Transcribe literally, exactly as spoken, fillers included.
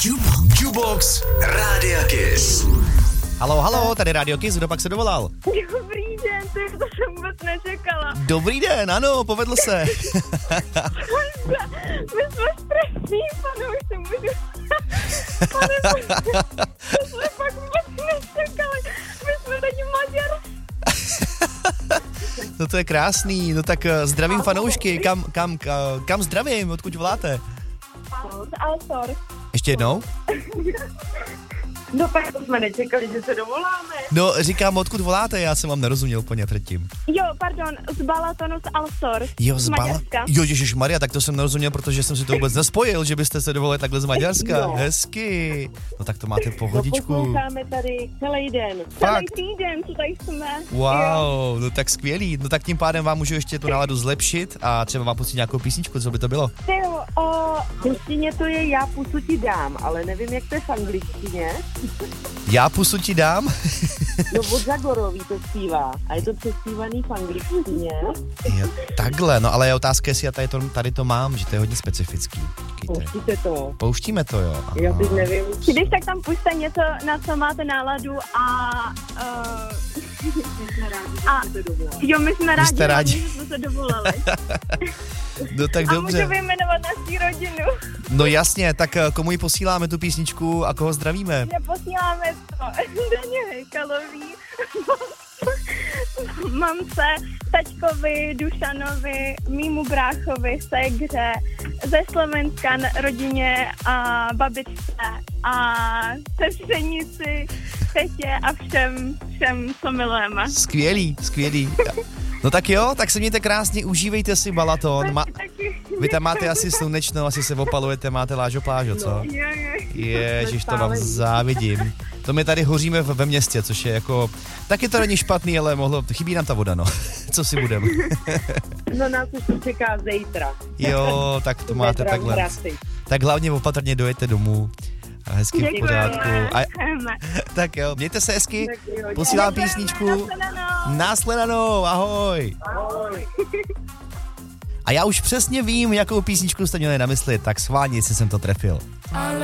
Jubox Rádia Kiss. Halo, halo, tady Rádio Kiss, kdo pak se dovolal? Dobrý den, to, to jsem vůbec nečekala. Dobrý den, ano, povedlo se. My jsme strašný fanoušci, můžu... Pane, to jsme fakt vůbec nečekali. My jsme taky Maďarské. No to je krásný, no tak zdravím fanoušky, kam, kam, kam, kam zdravím, odkud voláte? Alsor. Ještě jednou? No pak to jsme nečekali, že se dovoláme. No říkám, odkud voláte, já jsem vám nerozuměl úplně předtím. Jo, pardon, z Balatonu z Alsor. Jo, z, z Bala... Maďarska. Jo, ježišmarja, tak to jsem nerozuměl, protože jsem si to vůbec nespojil, že byste se dovolili takhle z Maďarska. Jo. Hezky. No tak to máte pohodičku. No posloucháme tady celý den. Fakt? Celý týden, co tady jsme. Wow, Jo. no tak skvělý. No tak tím pádem vám můžu ještě tu náladu zlepšit a třeba vám pustit nějakou písničku, co by to bylo? Ty jo, o, v češtině to je Já pusu ti dám, ale nevím, jak to je v angličtině. Já pusu ti dám? No od Zagorový to zpívá a je to přespívaný v angličtině. Jo, takhle, no ale je otázka, jestli já tady to, tady to mám, že to je hodně specifický. Počkejte. Pouštíte to. Pouštíme to, jo. Aha. Já teď nevím. Když tak tam puste něco, na co máte náladu a... Uh, a jo, my jsme rádi, jste rádi. že jsme se dovolali. No tak A dobře. můžu vyjmenovat naši rodinu. No jasně, tak komu ji posíláme tu písničku a koho zdravíme? Neposíláme to Daně Hejkalový, mamce, taťkovi, Dušanovi, mýmu bráchovi, ségře, ze Slovenska rodině a babičce a sestřenici, tetě a všem, všem, co milujeme. Skvělý, skvělý. No tak jo, tak se mějte krásně, užívejte si Balaton. Ma- vy tam máte asi slunečno, asi se opalujete, máte lážo plážo, co? Jo, jo. Ježiš, to vám závidím. To my tady hoříme ve městě, což je jako, taky to není špatný, ale mohlo, chybí nám ta voda, no. Co si budeme? No nás už to čeká zítra. Jo, tak to máte takhle. Tak hlavně opatrně dojete domů. A hezky v pořádku. A, tak jo, mějte se hezky, posílám písničku. Následanou, ahoj. Ahoj. A já už přesně vím, jakou písničku jste měli na mysli, tak schválně, jestli jsem to trefil.